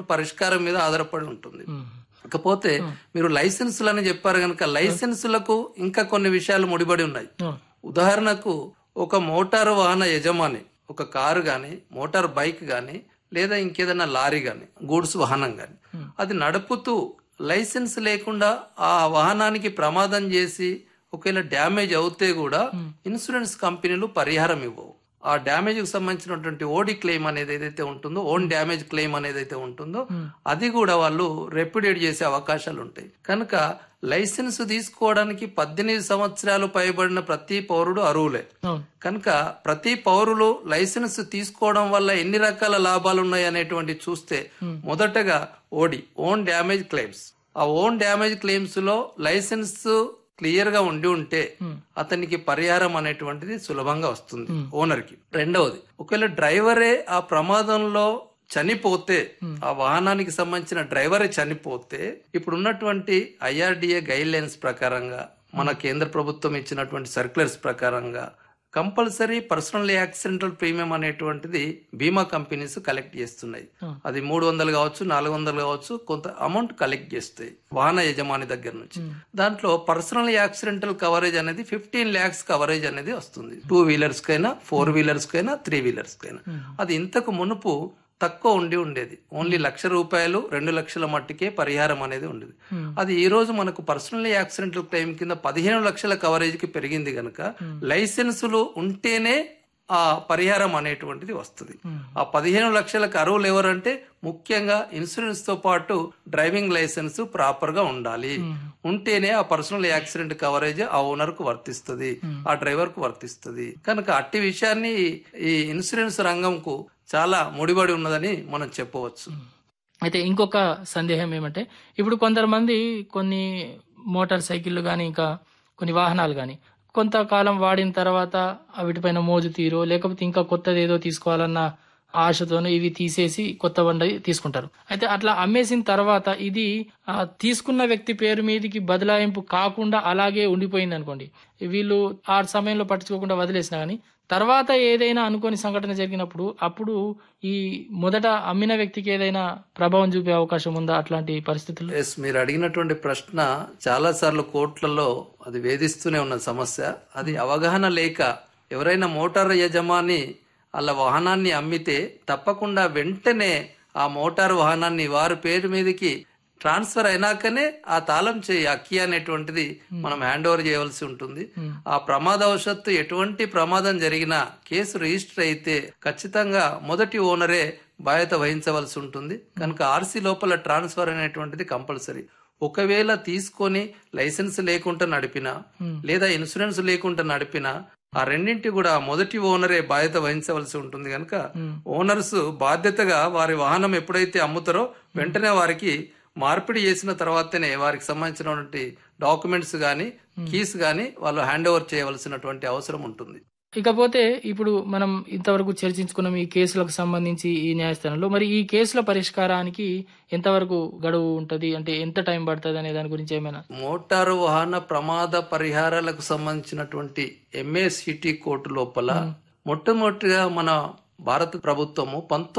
పరిష్కారం మీద ఆధారపడి ఉంటుంది. ఇకపోతే మీరు లైసెన్సులని చెప్పారు కనుక లైసెన్సులకు ఇంకా కొన్ని విషయాలు ముడిపడి ఉన్నాయి. ఉదాహరణకు ఒక మోటారు వాహన యజమాని ఒక కారు గాని, మోటార్ బైక్ గాని, లేదా ఇంకేదైనా లారీ గాని, గూడ్స్ వాహనం గాని అది నడుపుతూ లైసెన్స్ లేకుండా ఆ వాహనానికి ప్రమాదం చేసి ఒకవేళ డ్యామేజ్ అవుతే కూడా ఇన్సూరెన్స్ కంపెనీలు పరిహారం ఇవ్వవు. ఆ డ్యామేజ్ కు సంబంధించినటువంటి ఓడి క్లెయిమ్ అనేది ఏదైతే ఉంటుందో, ఓన్ డ్యామేజ్ క్లెయిమ్ అనేది అయితే ఉంటుందో అది కూడా వాళ్ళు రెప్యుడేట్ చేసే అవకాశాలు ఉంటాయి. కనుక లైసెన్స్ తీసుకోవడానికి 18 సంవత్సరాలు పైబడిన ప్రతి పౌరుడు అర్హులే. కనుక ప్రతి పౌరులు లైసెన్స్ తీసుకోవడం వల్ల ఎన్ని రకాల లాభాలు ఉన్నాయి అనేటువంటి చూస్తే మొదటగా ఓన్ డ్యామేజ్ క్లెయిమ్స్. ఆ ఓన్ డ్యామేజ్ క్లెయిమ్స్ లో లైసెన్స్ క్లియర్ గా ఉంటే అతనికి పరిహారం అనేటువంటిది సులభంగా వస్తుంది ఓనర్ కి. రెండవది, ఒకవేళ డ్రైవరే ఆ ప్రమాదంలో చనిపోతే, ఆ వాహనానికి సంబంధించిన డ్రైవరే చనిపోతే, ఇప్పుడు ఉన్నటువంటి IRDA గైడ్ లైన్స్ ప్రకారంగా, మన కేంద్ర ప్రభుత్వం ఇచ్చినటువంటి సర్క్యులర్స్ ప్రకారంగా కంపల్సరీ పర్సనల్ యాక్సిడెంటల్ ప్రీమియం అనేటువంటిది బీమా కంపెనీస్ కలెక్ట్ చేస్తున్నాయి. అది 300 కావచ్చు, 400 కావచ్చు, కొంత అమౌంట్ కలెక్ట్ చేస్తాయి వాహన యజమాని దగ్గర నుంచి. దాంట్లో పర్సనల్ యాక్సిడెంటల్ కవరేజ్ అనేది 15 lakhs కవరేజ్ అనేది వస్తుంది. 2 వీలర్స్ కైనా, 4 వీలర్స్ కైనా, 3 వీలర్స్ కైనా. అది ఇంతకు మునుపు తక్కువ ఉండేది. ఓన్లీ ₹1,00,000, 2,00,000 మట్టికే పరిహారం అనేది ఉండేది. అది ఈ రోజు మనకు పర్సనల్ యాక్సిడెంటల్ క్లెయిమ్ కింద 15 లక్షల కవరేజ్ కి పెరిగింది గనక లైసెన్సులు ఉంటేనే ఆ పరిహారం అనేటువంటిది వస్తుంది. ఆ 15 లక్షలకు అర్హులు ఎవరంటే ముఖ్యంగా ఇన్సూరెన్స్ తో పాటు డ్రైవింగ్ లైసెన్స్ ప్రాపర్ గా ఉండాలి. ఉంటేనే ఆ పర్సనల్ యాక్సిడెంట్ కవరేజ్ ఆ ఓనర్ కు వర్తిస్తుంది, ఆ డ్రైవర్ కు వర్తిస్తుంది. కనుక అట్టి విషయాన్ని ఈ ఇన్సూరెన్స్ రంగంకు చాలా ముడిపడి ఉన్నదని మనం చెప్పవచ్చు. అయితే ఇంకొక సందేహం ఏమంటే, ఇప్పుడు కొందరు కొన్ని మోటార్ సైకిళ్లు గాని, ఇంకా కొన్ని వాహనాలు గాని కొంతకాలం వాడిన తర్వాత వీటిపైన మోజు తీరో, లేకపోతే ఇంకా కొత్తది ఏదో తీసుకోవాలన్న ఆశతోనే ఇవి తీసేసి కొత్త బండి తీసుకుంటారు. అయితే అట్లా అమ్మేసిన తర్వాత ఇది తీసుకున్న వ్యక్తి పేరు మీదకి బదలాయింపు కాకుండా అలాగే ఉండిపోయింది అనుకోండి, వీళ్ళు ఆ సమయంలో పట్టించుకోకుండా వదిలేసినా గానీ తర్వాత ఏదైనా అనుకోని సంఘటన జరిగినప్పుడు అప్పుడు ఈ మొదట అమ్మిన వ్యక్తికి ఏదైనా ప్రభావం చూపే అవకాశం ఉందా అట్లాంటి పరిస్థితుల్లో? మీరు అడిగినటువంటి ప్రశ్న చాలా సార్లు కోర్టులలో అది వేధిస్తూనే ఉన్న సమస్య. అది అవగాహన లేక ఎవరైనా మోటార్ యజమాని అలా వాహనాన్ని అమ్మితే తప్పకుండా వెంటనే ఆ మోటార్ వాహనాన్ని వారి పేరు మీదకి ట్రాన్స్ఫర్ అయినాకనే ఆ తాళం చేయి అక్కీ అనేటువంటిది మనం హ్యాండ్ ఓవర్ చేయవలసి ఉంటుంది. ఆ ప్రమాదవశత్తు ఎటువంటి ప్రమాదం జరిగినా కేసు రిజిస్టర్ అయితే ఖచ్చితంగా మొదటి ఓనరే బాధ్యత వహించవలసి ఉంటుంది. కనుక ఆర్సీ లోపల ట్రాన్స్ఫర్ అనేటువంటిది కంపల్సరీ. ఒకవేళ తీసుకొని లైసెన్స్ లేకుండా నడిపినా లేదా ఇన్సూరెన్స్ లేకుండా నడిపినా ఆ రెండింటి కూడా మొదటి ఓనరే బాధ్యత వహించవలసి ఉంటుంది. కనుక ఓనర్స్ బాధ్యతగా వారి వాహనం ఎప్పుడైతే అమ్ముతారో వెంటనే వారికి మార్పిడి చేసిన తర్వాతనే వారికి సంబంధించినటువంటి డాక్యుమెంట్స్ గాని, కీస్ గాని వాళ్ళు హ్యాండ్ ఓవర్ చేయవలసినటువంటి అవసరం ఉంటుంది. ఇకపోతే ఇప్పుడు మనం ఇంతవరకు చర్చించుకున్నాం ఈ కేసులకు సంబంధించి ఈ న్యాయస్థానంలో. మరి ఈ కేసుల పరిష్కారానికి ఎంతవరకు గడువు ఉంటది, అంటే ఎంత టైం పడుతుంది అనే దాని గురించి ఏమైనా? మోటారు వాహన ప్రమాద పరిహారాలకు సంబంధించినటువంటి MACT కోర్టు లోపల మొట్టమొదటిగా మన భారత ప్రభుత్వము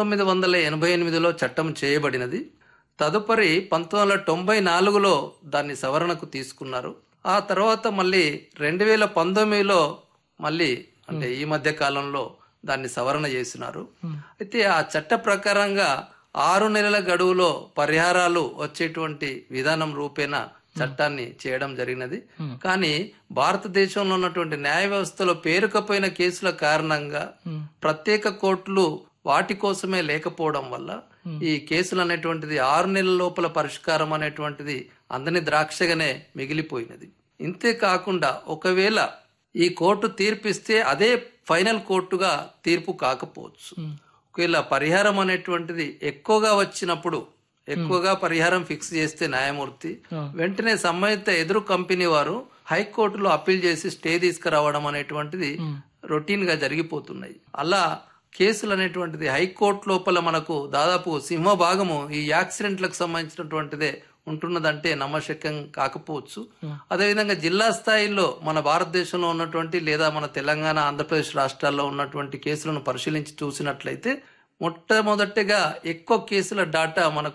1988లో చట్టం చేయబడినది. తదుపరి 1994లో దాన్ని సవరణకు తీసుకున్నారు. ఆ తర్వాత మళ్ళీ 2019లో మళ్ళీ అంటే ఈ మధ్య కాలంలో దాన్ని సవరణ చేసినారు. అయితే ఆ చట్ట ప్రకారంగా 6 నెలల గడువులో పరిహారాలు వచ్చేటువంటి విధానం రూపేణా చట్టాన్ని చేయడం జరిగినది. కానీ భారతదేశంలో ఉన్నటువంటి న్యాయ వ్యవస్థలో పేరుకపోయిన కేసుల కారణంగా ప్రత్యేక కోర్టులు వాటి కోసమే లేకపోవడం వల్ల ఈ కేసులు అనేటువంటిది 6 నెలల లోపల పరిష్కారం అనేటువంటిది అందని ద్రాక్షగానే మిగిలిపోయినది. ఇంతే కాకుండా ఒకవేళ ఈ కోర్టు తీర్పిస్తే అదే ఫైనల్ కోర్టుగా తీర్పు కాకపోవచ్చు. ఒకవేళ పరిహారం అనేటువంటిది ఎక్కువగా వచ్చినప్పుడు, ఎక్కువగా పరిహారం ఫిక్స్ చేస్తే న్యాయమూర్తి వెంటనే సంబంధిత ఎదురు కంపెనీ వారు హైకోర్టులో అప్పీల్ చేసి స్టే తీసుకురావడం అనేటువంటిది రొటీన్ గా జరిగిపోతున్నాయి. అలా కేసులు అనేటువంటిది హైకోర్టు లోపల మనకు దాదాపు సింహభాగము ఈ యాక్సిడెంట్లకు సంబంధించినటువంటిదే ఉంటున్నదంటే నమ్మశక్యం కాకపోవచ్చు. అదేవిధంగా జిల్లా స్థాయిలో మన భారతదేశంలో ఉన్నటువంటి లేదా మన తెలంగాణ, ఆంధ్రప్రదేశ్ రాష్ట్రాల్లో ఉన్నటువంటి కేసులను పరిశీలించి చూసినట్లయితే మొట్టమొదటిగా ఎక్కువ కేసుల డాటా మనకు